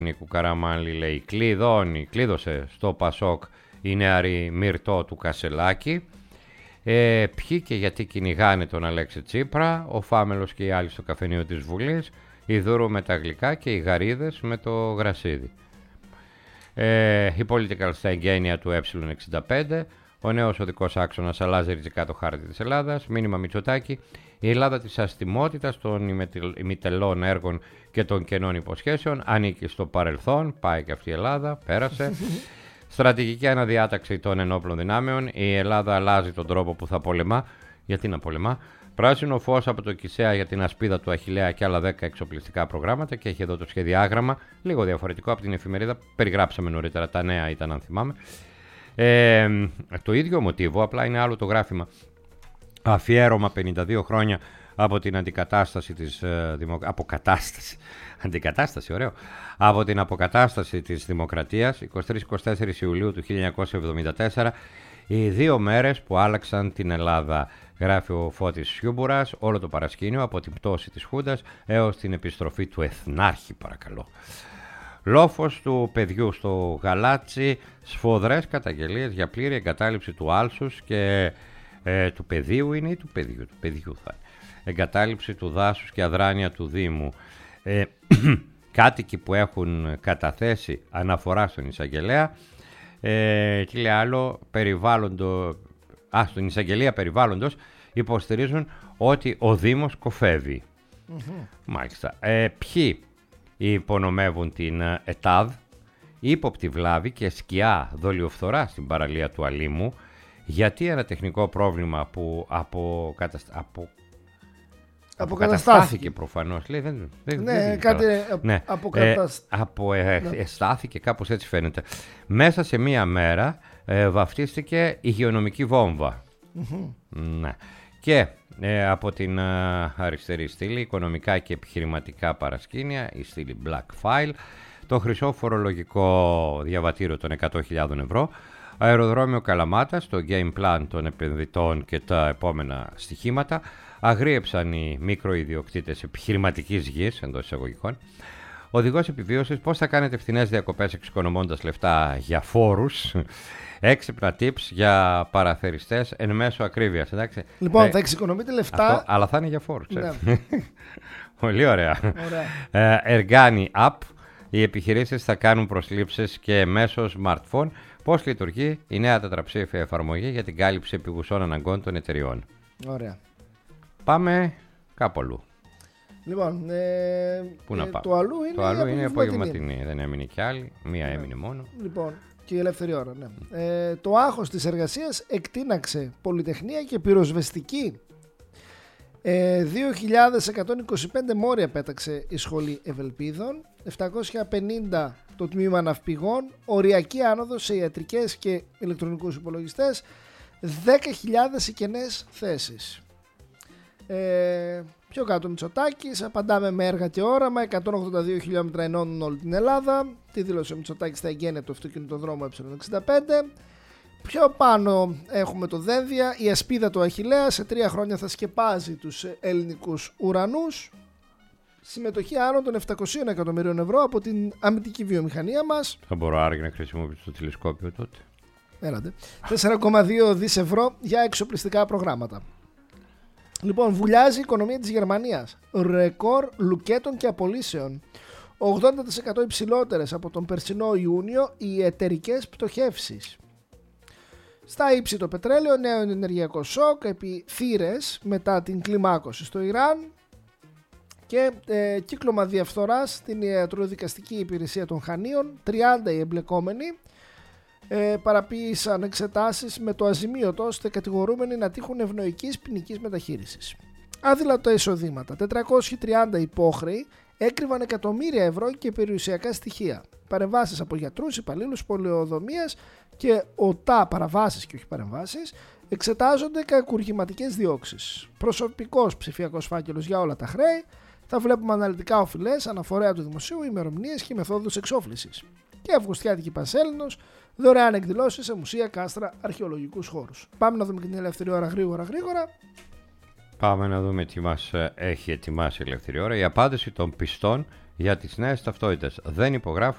Νίκου Καραμάνλη λέει κλείδωσε στο Πασόκ η νεαρή Μυρτώ του Κασελάκη. Ποιοι και γιατί κυνηγάνε τον Αλέξη Τσίπρα, ο Φάμελος και οι άλλοι στο καφενείο της Βουλής, η Δούρου με τα γλυκά και οι Γαρίδες με το γρασίδι. Η Political στα εγγένεια του Ε65, ο νέος οδικός άξονας αλλάζει ριζικά το χάρτη της Ελλάδας, μήνυμα Μητσοτάκη, η Ελλάδα της αστιμότητας των ημιτελών έργων και των κενών υποσχέσεων ανήκει στο παρελθόν, πάει και αυτή η Ελλάδα, πέρασε. Στρατηγική αναδιάταξη των ενόπλων δυνάμεων, η Ελλάδα αλλάζει τον τρόπο που θα πολεμά, γιατί να πολεμά. Πράσινο φως από το Κισέα για την ασπίδα του Αχιλλέα και άλλα 10 εξοπλιστικά προγράμματα και έχει εδώ το σχεδιάγραμμα, λίγο διαφορετικό από την εφημερίδα, περιγράψαμε νωρίτερα, τα νέα ήταν αν θυμάμαι. Το ίδιο μοτίβο, απλά είναι άλλο το γράφημα. Αφιέρωμα 52 χρόνια από την αντικατάσταση της αντικατάσταση, ωραίο. Από την αποκατάσταση της Δημοκρατίας, 23-24 Ιουλίου του 1974, οι 2 μέρες που άλλαξαν την Ελλάδα. Γράφει ο Φώτης Σιούμπουρας, όλο το παρασκήνιο από την πτώση της Χούντας έως την επιστροφή του Εθνάρχη, παρακαλώ. Λόφος του παιδιού στο Γαλάτσι, σφοδρές καταγγελίες για πλήρη εγκατάλειψη του άλσους και του πεδίου είναι ή του παιδιού θα είναι. Εγκατάλειψη του δάσους και αδράνεια του Δήμου. Κάτοικοι που έχουν καταθέσει αναφορά στον εισαγγελέα, τι λέει άλλο, στον εισαγγελία περιβάλλοντος υποστηρίζουν ότι ο Δήμος κοφεύει. Μάλιστα. Ποιοι υπονομεύουν την ΕΤΑΔ, ύποπτη βλάβη και σκιά δολιοφθορά στην παραλία του Αλήμου, γιατί ένα τεχνικό πρόβλημα που αποκαταστάθηκε προφανώς. Λέει, αποκαταστάθηκε, κάπως έτσι φαίνεται. Μέσα σε μία μέρα βαφτίστηκε υγειονομική βόμβα. Ναι. Και από την αριστερή στήλη, οικονομικά και επιχειρηματικά παρασκήνια, η στήλη Black File, το χρυσό φορολογικό διαβατήριο των 100.000 ευρώ, αεροδρόμιο Καλαμάτας, το game plan των επενδυτών και τα επόμενα στοιχήματα, αγρίεψαν οι μικροϊδιοκτήτες επιχειρηματικής γης, εντός εισαγωγικών, οδηγός επιβίωσης, πώς θα κάνετε φθηνές διακοπές εξοικονομώντας λεφτά για φόρους, έξυπνα tips για παραθεριστές εν μέσω ακρίβειας. Εντάξει. Λοιπόν, θα εξοικονομείτε λεφτά. Αυτό, αλλά θα είναι για φόρους. Ναι. Πολύ ωραία. Εργάνη app. Οι επιχειρήσεις θα κάνουν προσλήψεις και μέσω smartphone. Πώς λειτουργεί η νέα τετραψήφια εφαρμογή για την κάλυψη επιγουσών αναγκών των εταιριών. Ωραία. Πάμε κάπου αλλού. Λοιπόν, πού να πάμε. Το αλλού είναι απογευματινή. Δεν έμεινε κι άλλη. Μία έμεινε μόνο. Λοιπόν, και η ελεύθερη ώρα. Ναι. Το άγχος της εργασίας εκτείναξε πολυτεχνία και πυροσβεστική. 2.125 μόρια πέταξε η σχολή Ευελπίδων, 750 το τμήμα ναυπηγών, οριακή άνοδος σε ιατρικές και ηλεκτρονικούς υπολογιστές, 10.000 οι κενές θέσεις. Πιο κάτω Μητσοτάκης, απαντάμε με έργα και όραμα, 182 χιλιόμετρα ενώνουν όλη την Ελλάδα, τη δήλωσε ο Μητσοτάκης στα εγγένεια του αυτοκινητοδρόμου Ε65. Πιο πάνω έχουμε το Δένδια, η ασπίδα του Αχιλλέα σε 3 χρόνια θα σκεπάζει τους ελληνικούς ουρανούς. Συμμετοχή άνω των 700 εκατομμυρίων ευρώ από την αμυντική βιομηχανία μας. Θα μπορώ άραγε να χρησιμοποιήσω το τηλεσκόπιο τότε. Έλατε. 4,2 δις ευρώ για εξοπλιστικά προγράμματα. Λοιπόν, βουλιάζει η οικονομία της Γερμανίας. Ρεκόρ λουκέτων και απολύσεων. 80% υψηλότερες από τον περσινό Ιούνιο οι εταιρικές πτωχεύσεις. Στα ύψη το πετρέλαιο, νέο ενεργειακό σοκ επί θύρες μετά την κλιμάκωση στο Ιράν και κύκλωμα διαφθοράς στην ιατροδικαστική υπηρεσία των Χανίων. 30 οι εμπλεκόμενοι παραποίησαν εξετάσεις με το αζημίωτο ώστε κατηγορούμενοι να τύχουν ευνοϊκής ποινικής μεταχείρισης. Άδειλατα εισοδήματα. 430 υπόχρεοι έκρυβαν εκατομμύρια ευρώ και περιουσιακά στοιχεία. Παρεμβάσεις από γιατρούς, υπαλλήλους πολεοδομίας και ΟΤΑ, παραβάσεις και όχι παρεμβάσεις, εξετάζονται κακουργηματικές διώξεις. Προσωπικός ψηφιακός φάκελος για όλα τα χρέη. Θα βλέπουμε αναλυτικά οφειλές, αναφορέα του δημοσίου, ημερομηνίες και μεθόδους εξόφλησης. Και Αυγουστιάτικη Πανσέλινος, δωρεάν εκδηλώσεις σε μουσεία, κάστρα, αρχαιολογικούς χώρους. Πάμε να δούμε και την ελεύθερη ώρα γρήγορα. Πάμε να δούμε τι μας έχει ετοιμάσει η ελεύθερη ώρα. Η απάντηση των πιστών για τις νέες ταυτότητες. Δεν υπογράφουν